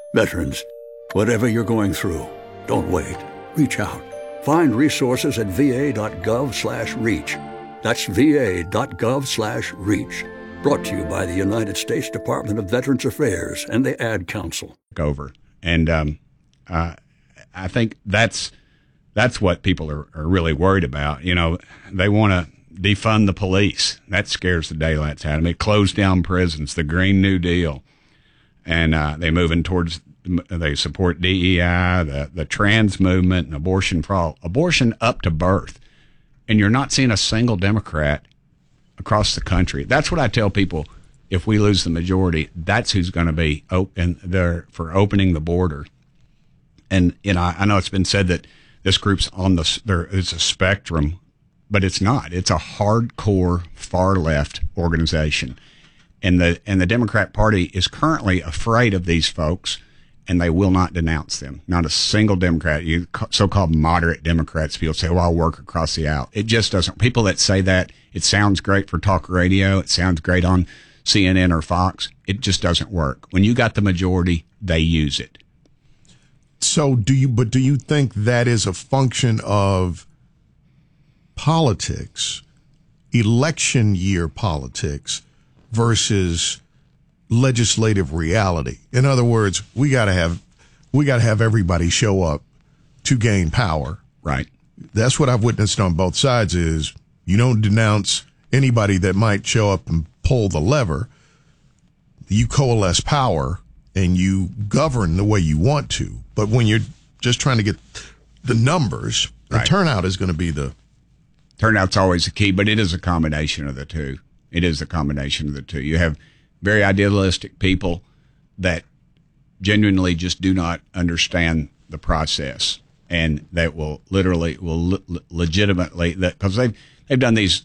Veterans, whatever you're going through, don't wait. Reach out. Find resources at va.gov/reach. That's va.gov/reach. Brought to you by the United States Department of Veterans Affairs and the Ad Council. Over. And I think that's what people are really worried about. You know, they want to defund the police. That scares the daylights out of me. Close down prisons, the Green New Deal. And they're moving towards, they support DEI, the trans movement, and abortion for all. Abortion up to birth. And you're not seeing a single Democrat across the country. That's what I tell people. If we lose the majority, that's who's going to be open there for opening the border. And, you know, I know it's been said that this group's there is a spectrum, but it's not. It's a hardcore far left organization. And the Democrat Party is currently afraid of these folks, and they will not denounce them. Not a single Democrat. You so-called moderate Democrats, people say, well, I'll work across the aisle. It just doesn't. People that say that, it sounds great for talk radio. It sounds great on CNN or Fox. It just doesn't work. When you got the majority, they use it. So do you think that is a function of politics, election year politics, versus legislative reality? In other words, we got to have everybody show up to gain power. Right. That's what I've witnessed on both sides is you don't denounce anybody that might show up and pull the lever. You coalesce power and you govern the way you want to. But when you're just trying to get the numbers, the turnout is going to be the... Turnout's always the key, but it is a combination of the two. It is a combination of the two. You have very idealistic people that genuinely just do not understand the process, and that will legitimately, because they've done these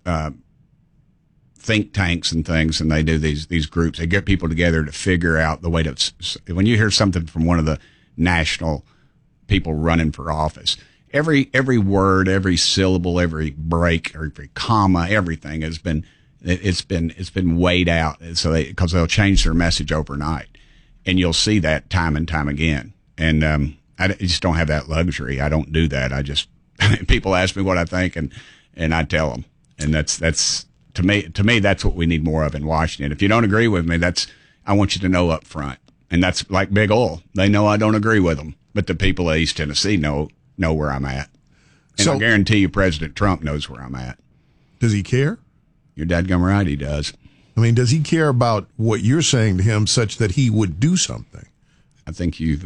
think tanks and things, and they do these groups. They get people together to figure out the way to. When you hear something from one of the national people running for office, every word, every syllable, every break, every comma, everything has been. It's been weighed out, so because they'll change their message overnight, and you'll see that time and time again. And I just don't have that luxury. I don't do that. I just people ask me what I think, and I tell them, and that's to me that's what we need more of in Washington. If you don't agree with me, I want you to know up front, and that's like big oil. They know I don't agree with them, but the people of East Tennessee know where I'm at, and I guarantee you, President Trump knows where I'm at. Does he care? Your dadgum right, he does. I mean, does he care about what you're saying to him such that he would do something? I think you've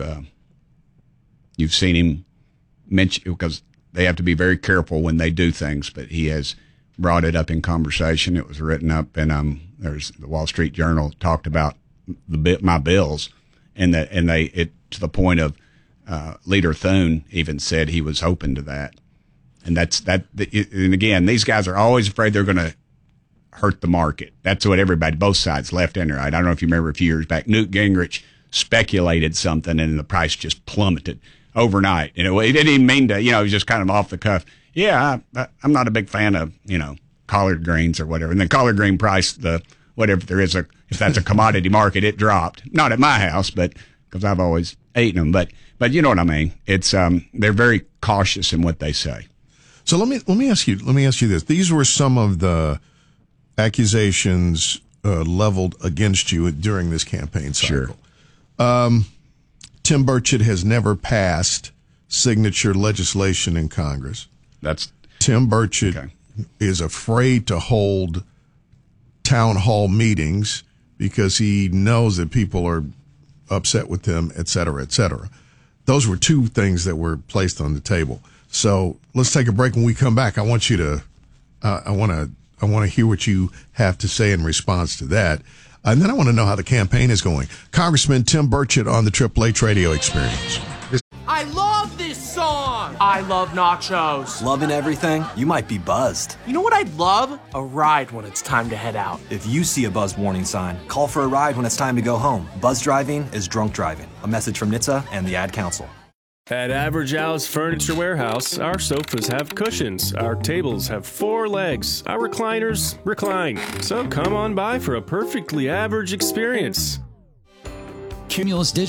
seen him mention, because they have to be very careful when they do things, but he has brought it up in conversation. It was written up, and there's the Wall Street Journal talked about my bills, and to the point of Leader Thune even said he was open to that, and and again, these guys are always afraid they're going to hurt the market. That's what everybody, both sides, left and right. I don't know if you remember a few years back, Newt Gingrich speculated something and the price just plummeted overnight. He didn't even mean to, he was just kind of off the cuff. Yeah, I'm not a big fan of, collard greens or whatever. And the collard green price, if that's a commodity market, it dropped. Not at my house, but because I've always eaten them. But you know what I mean? It's, they're very cautious in what they say. So let me ask you this. These were some of the accusations leveled against you during this campaign cycle. Sure. Tim Burchett has never passed signature legislation in Congress. Tim Burchett is afraid to hold town hall meetings because he knows that people are upset with him, et cetera, et cetera. Those were two things that were placed on the table. So let's take a break. When we come back, I want you to, I want to hear what you have to say in response to that. And then I want to know how the campaign is going. Congressman Tim Burchett on the Triple H Radio Experience. I love this song! I love nachos. Loving everything? You might be buzzed. You know what I'd love? A ride when it's time to head out. If you see a buzz warning sign, call for a ride when it's time to go home. Buzz driving is drunk driving. A message from NHTSA and the Ad Council. At Average Al's Furniture Warehouse, our sofas have cushions, our tables have 4 legs, our recliners recline. So come on by for a perfectly average experience. Cumulus Digital